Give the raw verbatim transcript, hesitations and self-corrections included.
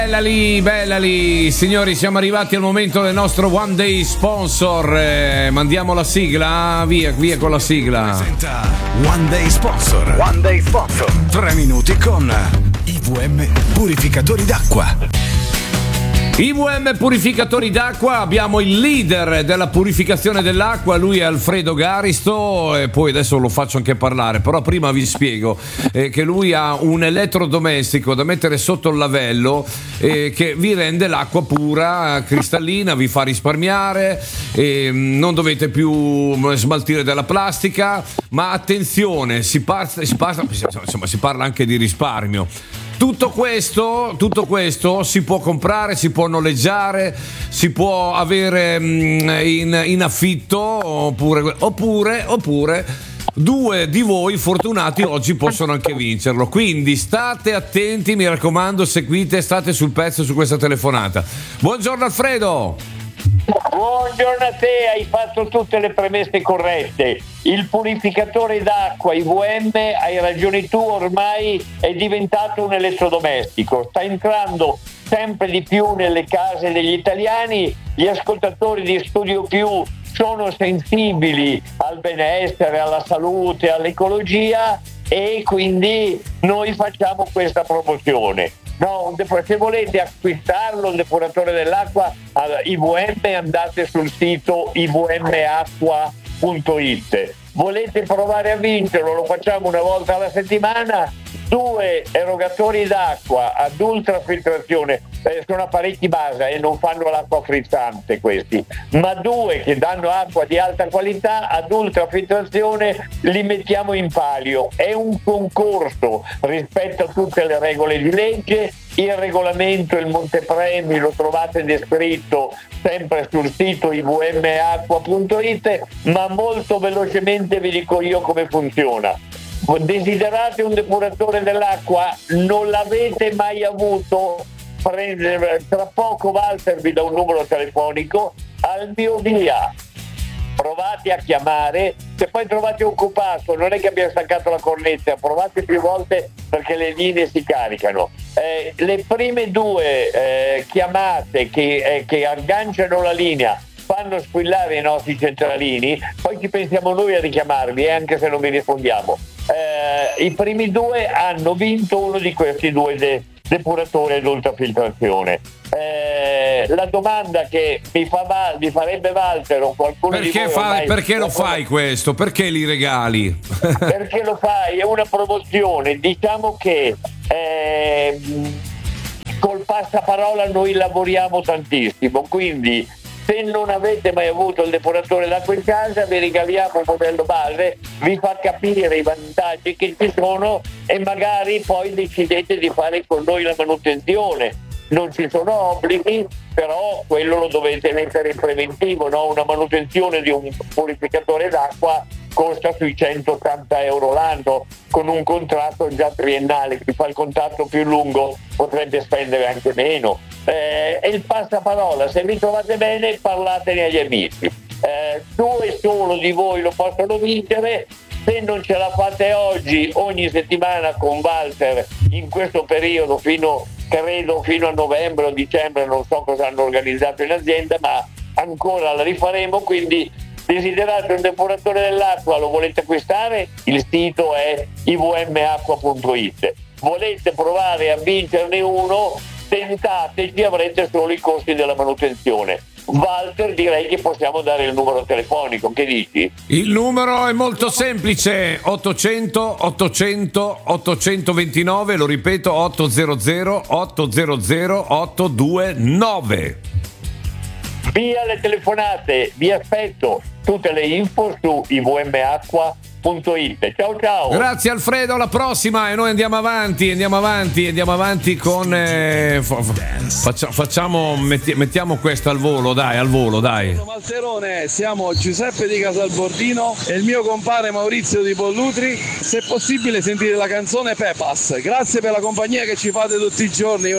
Bella lì, bella lì, signori, siamo arrivati al momento del nostro One Day Sponsor. Eh, mandiamo la sigla, via, via con la sigla. Presenta One Day Sponsor. One Day Sponsor. Tre minuti con I V M Purificatori d'acqua. I V M Purificatori d'acqua, abbiamo il leader della purificazione dell'acqua, lui è Alfredo Garisto, e poi adesso lo faccio anche parlare, però prima vi spiego eh, che lui ha un elettrodomestico da mettere sotto il lavello eh, che vi rende l'acqua pura, cristallina, vi fa risparmiare, eh, non dovete più smaltire della plastica, ma attenzione, si, par- si, parla, insomma, si parla anche di risparmio. Tutto questo, tutto questo si può comprare, si può noleggiare, si può avere in, in affitto oppure, oppure, oppure due di voi fortunati oggi possono anche vincerlo. Quindi state attenti, mi raccomando, seguite, state sul pezzo su questa telefonata. Buongiorno Alfredo. Buongiorno a te, hai fatto tutte le premesse corrette. Il purificatore d'acqua I V M, hai ragione tu, ormai è diventato un elettrodomestico, sta entrando sempre di più nelle case degli italiani. Gli ascoltatori di Studio Più sono sensibili al benessere, alla salute, all'ecologia, e quindi noi facciamo questa promozione. No, se volete acquistarlo, un depuratore dell'acqua I V M, andate sul sito i v m acqua punto i t. Volete provare a vincerlo? Lo facciamo una volta alla settimana. Due erogatori d'acqua ad ultrafiltrazione, eh, sono apparecchi base e eh, non fanno l'acqua frizzante questi, ma due che danno acqua di alta qualità ad ultrafiltrazione li mettiamo in palio. È un concorso rispetto a tutte le regole di legge. Il regolamento, il montepremi lo trovate descritto sempre sul sito i v m acqua punto i t, ma molto velocemente vi dico io come funziona. Desiderate un depuratore dell'acqua? Non l'avete mai avuto? Prendere, tra poco Walter vi dà un numero telefonico al mio via. Provate a chiamare, se poi trovate occupato, non è che abbia staccato la cornetta, provate più volte perché le linee si caricano. Eh, le prime due eh, chiamate che, eh, che agganciano la linea fanno squillare i nostri centralini, poi ci pensiamo noi a richiamarvi, eh, anche se non vi rispondiamo. Eh, I primi due hanno vinto uno di questi due de- depuratori ad ultrafiltrazione. Eh, la domanda che mi, fa Val- mi farebbe Walter o qualcuno perché di voi fa- ormai, perché lo fai questo? Perché li regali? Perché lo fai? È una promozione. Diciamo che eh, col passaparola noi lavoriamo tantissimo, quindi se non avete mai avuto il depuratore d'acqua in casa, vi regaliamo un modello base, vi fa capire i vantaggi che ci sono e magari poi decidete di fare con noi la manutenzione. Non ci sono obblighi, però quello lo dovete mettere in preventivo, no? Una manutenzione di un purificatore d'acqua costa sui centottanta euro l'anno, con un contratto già triennale. Chi fa il contratto più lungo potrebbe spendere anche meno. Eh, e il passaparola, se vi trovate bene parlatene agli amici. Eh, due solo di voi lo possono vincere. Se non ce la fate oggi, ogni settimana con Walter in questo periodo fino, credo, fino a novembre o dicembre, non so cosa hanno organizzato in azienda, ma ancora la rifaremo. Quindi desiderate un depuratore dell'acqua, lo volete acquistare? Il sito è i v m acqua punto i t. Volete provare a vincerne uno? Tentateci, avrete solo i costi della manutenzione. Walter, direi che possiamo dare il numero telefonico, che dici? Il numero è molto semplice: ottocento ottocento ottocentoventinove, lo ripeto, ottocento ottocento ottocentonove. Via le telefonate, vi aspetto. Tutte le info su i v m acqua punto i t. Ciao ciao. Grazie Alfredo, alla prossima. E noi andiamo avanti, andiamo avanti, andiamo avanti con eh, fa, faccia, facciamo metti, mettiamo questa al volo, dai, al volo, dai. Malterone, siamo Giuseppe di Casalbordino e il mio compare Maurizio di Pollutri. Se possibile sentite la canzone Pepas. Grazie per la compagnia che ci fate tutti i giorni.